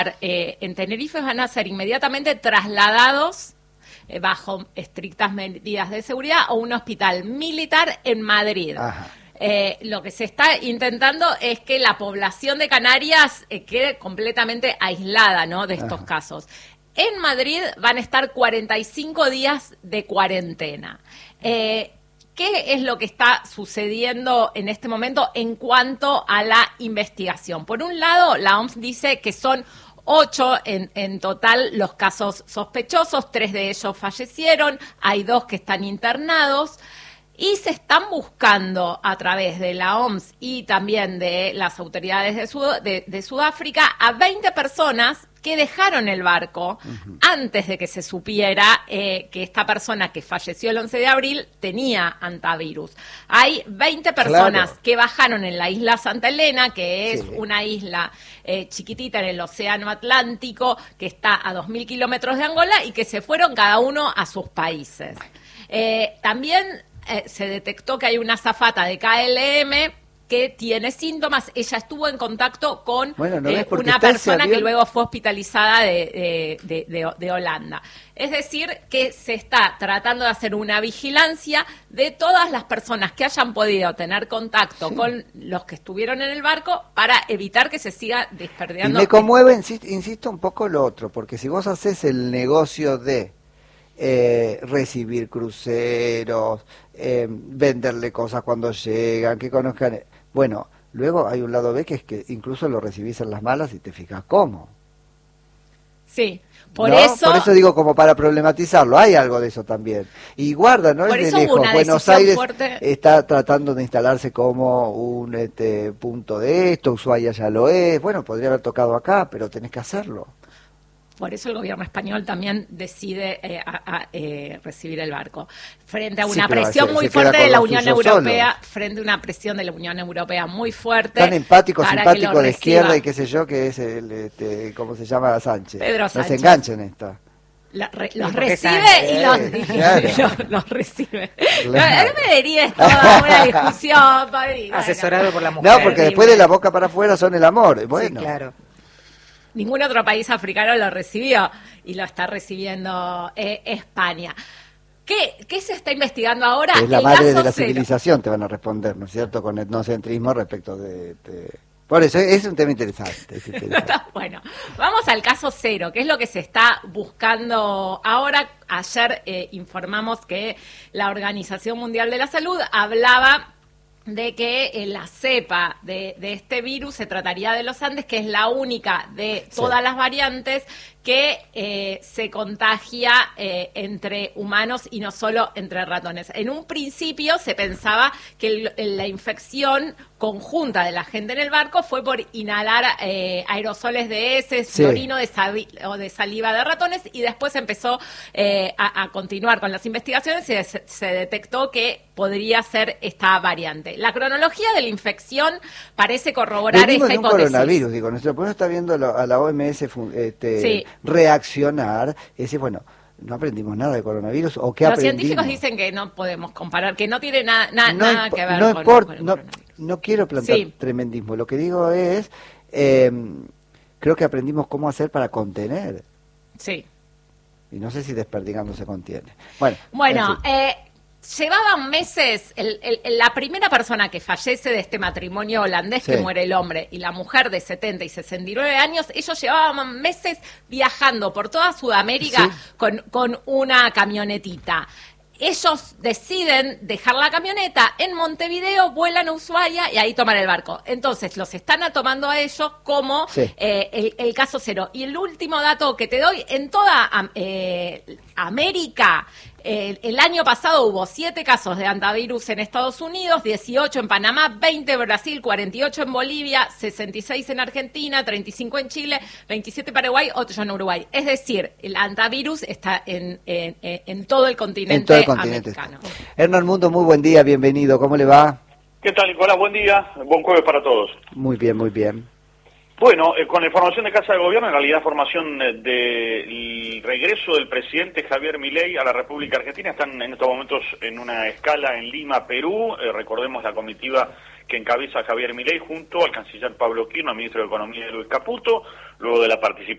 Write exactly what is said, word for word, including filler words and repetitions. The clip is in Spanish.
eh, en Tenerife van a ser inmediatamente trasladados eh, bajo estrictas medidas de seguridad a un hospital militar en Madrid. Ajá. Eh, lo que se está intentando es que la población de Canarias eh, quede completamente aislada, ¿no?, de estos Ajá. casos. En Madrid van a estar cuarenta y cinco días de cuarentena. Eh, ¿Qué es lo que está sucediendo en este momento en cuanto a la investigación? Por un lado, la O M S dice que son ocho en, en total los casos sospechosos, tres de ellos fallecieron, hay dos que están internados. Y se están buscando a través de la O M S y también de las autoridades de, Sud de, de Sudáfrica a veinte personas que dejaron el barco uh-huh. antes de que se supiera eh, que esta persona que falleció el once de abril tenía antivirus. Hay veinte personas claro. que bajaron en la isla Santa Elena, que es sí. una isla eh, chiquitita en el océano Atlántico, que está a dos mil kilómetros de Angola y que se fueron cada uno a sus países. Eh, también eh, se detectó que hay una azafata de K L M que tiene síntomas. Ella estuvo en contacto con bueno, ¿no eh, una persona que luego fue hospitalizada de, de, de, de, de Holanda. Es decir, que se está tratando de hacer una vigilancia de todas las personas que hayan podido tener contacto sí. con los que estuvieron en el barco para evitar que se siga desperdiando. Y me conmueve, insisto, insisto un poco lo otro, porque si vos haces el negocio de eh, recibir cruceros, eh, venderle cosas cuando llegan, que conozcan... Bueno, luego hay un lado B que es que incluso lo recibís en las malas y te fijas cómo. Sí, por ¿no? eso... Por eso digo, como para problematizarlo, hay algo de eso también. Y guarda, no es de lejos. Buenos Aires fuerte. Está tratando de instalarse como un este, punto de esto, Ushuaia ya lo es. Bueno, podría haber tocado acá, pero tenés que hacerlo. Por eso el gobierno español también decide eh, a, a, eh, recibir el barco. Frente a una sí, presión se, muy se fuerte de la Unión Europea, solos. frente a una presión de la Unión Europea muy fuerte. Tan empático, simpático de izquierda y qué sé yo, que es el, este, ¿cómo se llama? Sánchez. Pedro Sánchez. No se enganchen esta. La, re, los recibe y los, eh, claro. los, los recibe. Claro. No, me dirías toda una discusión, padre. Asesorado bueno. por la mujer. No, porque después de la boca para afuera son el amor. Bueno. Sí, claro. Ningún otro país africano lo recibió y lo está recibiendo eh, España. ¿Qué, ¿Qué se está investigando ahora? Es la el madre de la cero. civilización, te van a responder, ¿no es cierto? Con etnocentrismo respecto de... de... Por eso es un tema interesante. Es interesante. Bueno, vamos al caso cero, que es lo que se está buscando ahora. Ayer eh, informamos que la Organización Mundial de la Salud hablaba de que eh, la cepa de, de este virus se trataría de los Andes, que es la única de todas sí. las variantes que eh, se contagia eh, entre humanos y no solo entre ratones. En un principio se pensaba que el, la infección conjunta de la gente en el barco fue por inhalar eh, aerosoles de heces, sí. orino de o de saliva de ratones, y después empezó eh, a, a continuar con las investigaciones y se, se detectó que podría ser esta variante. La cronología de la infección parece corroborar Venimos esta de un hipótesis. Coronavirus, digo, nuestro pueblo está viendo a la O M S este, sí. reaccionar, y decir, bueno, no aprendimos nada de coronavirus, o qué Los aprendimos. Científicos dicen que no podemos comparar, que no tiene na, na, no nada que ver no con, import, con el no, coronavirus. No quiero plantar sí. tremendismo, lo que digo es, eh, creo que aprendimos cómo hacer para contener. Sí. Y no sé si desperdigando se contiene. Bueno, bueno eh, llevaban meses, el, el, la primera persona que fallece de este matrimonio holandés, sí. que muere el hombre, y la mujer de setenta y sesenta y nueve años, ellos llevaban meses viajando por toda Sudamérica sí. con, con una camionetita. Ellos deciden dejar la camioneta en Montevideo, vuelan a Ushuaia y ahí toman el barco. Entonces, los están tomando a ellos como sí. eh, el, el caso cero. Y el último dato que te doy, en toda eh, América, eh, el año pasado hubo siete casos de antivirus en Estados Unidos, dieciocho en Panamá, veinte en Brasil, cuarenta y ocho en Bolivia, sesenta y seis en Argentina, treinta y cinco en Chile, veintisiete en Paraguay, ocho en Uruguay. Es decir, el antivirus está en, en, en todo el continente, en todo el continente americano. Hernán Mundo, muy buen día, bienvenido. ¿Cómo le va? ¿Qué tal, Nicolás? Buen día, buen jueves para todos. Muy bien, muy bien. Bueno, eh, con la información de Casa de Gobierno, en realidad formación del de regreso del presidente Javier Milei a la República Argentina, están en estos momentos en una escala en Lima, Perú. Eh, recordemos la comitiva que encabeza Javier Milei junto al canciller Pablo Quirno, al ministro de Economía Luis Caputo, luego de la participación